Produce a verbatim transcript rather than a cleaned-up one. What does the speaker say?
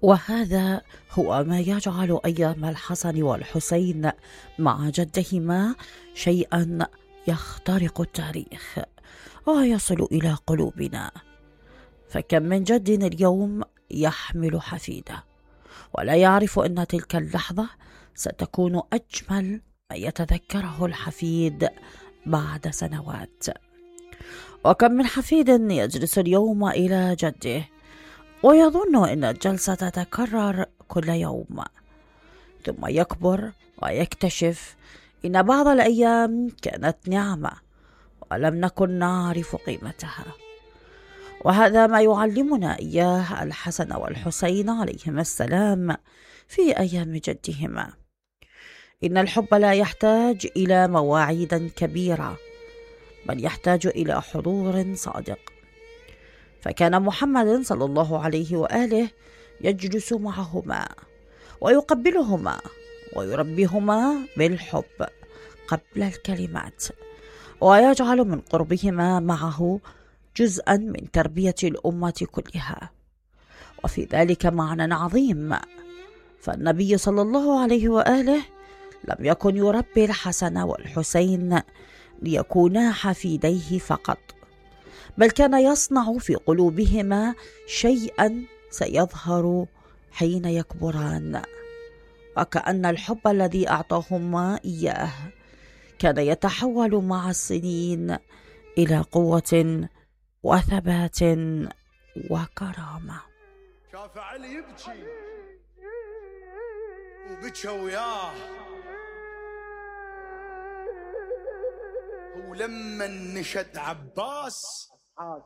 وهذا هو ما يجعل أيام الحسن والحسين مع جدهما شيئا يخترق التاريخ ويصل إلى قلوبنا. فكم من جد اليوم يحمل حفيده ولا يعرف أن تلك اللحظة ستكون أجمل ما يتذكره الحفيد بعد سنوات. وكم من حفيد يجلس اليوم إلى جده ويظن أن الجلسة تتكرر كل يوم، ثم يكبر ويكتشف إن بعض الأيام كانت نعمة ولم نكن نعرف قيمتها. وهذا ما يعلمنا إياه الحسن والحسين عليهما السلام في أيام جدهما. إن الحب لا يحتاج إلى مواعيد كبيرة، بل يحتاج إلى حضور صادق. فكان محمد صلى الله عليه وآله يجلس معهما ويقبلهما ويربيهما بالحب قبل الكلمات، ويجعل من قربهما معه جزءا من تربية الأمة كلها. وفي ذلك معنى عظيم، فالنبي صلى الله عليه وآله لم يكن يربي الحسن والحسين ليكونا حفيديه فقط، بل كان يصنع في قلوبهما شيئا سيظهر حين يكبران. وكأن الحب الذي أعطاهما إياه كان يتحول مع السنين إلى قوة وثبات وكرامة. شاف علي يبكي وبكى وياه، ولما نشد عباس